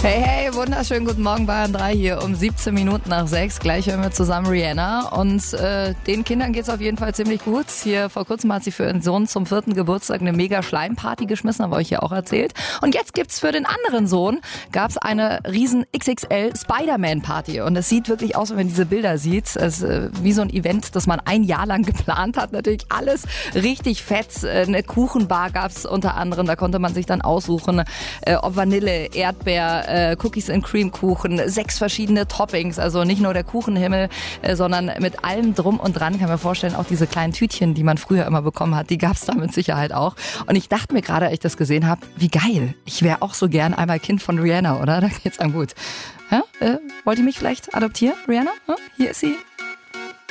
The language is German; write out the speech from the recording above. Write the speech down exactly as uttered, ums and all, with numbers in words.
Hey, hey, wunderschönen guten Morgen, Bayern drei hier um siebzehn Minuten nach sechs. Gleich hören wir zusammen Rihanna und äh, den Kindern geht's auf jeden Fall ziemlich gut. Hier vor kurzem hat sie für ihren Sohn zum vierten Geburtstag eine mega Schleimparty geschmissen, habe ich ja auch erzählt. Und jetzt gibt's für den anderen Sohn, gab's eine riesen X X L Spider-Man-Party und es sieht wirklich aus, wenn man diese Bilder sieht, es, äh, wie so ein Event, das man ein Jahr lang geplant hat. Natürlich alles richtig fett. Eine Kuchenbar gab's unter anderem, da konnte man sich dann aussuchen, äh, ob Vanille, Erdbeer, äh, Cookies and Cream Kuchen, sechs verschiedene Toppings, also nicht nur der Kuchenhimmel, äh, sondern mit allem drum und dran. Kann mir vorstellen, auch diese kleinen Tütchen, die man früher immer bekommen hat, die gab's da mit Sicherheit auch. Und ich dachte mir gerade, als ich das gesehen habe, wie geil. Ich wäre auch so gern einmal Kind von Rihanna, oder? Da geht's einem gut. Ja? Äh, wollt ihr mich vielleicht adoptieren, Rihanna? Hm? Hier ist sie.